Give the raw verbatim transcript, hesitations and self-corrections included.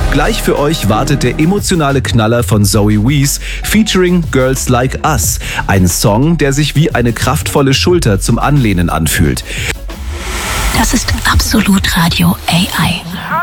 Gleich für euch wartet der emotionale Knaller von Zoe Wees featuring Girls Like Us. Ein Song, der sich wie eine kraftvolle Schulter zum Anlehnen anfühlt. Das ist Absolut Radio A I.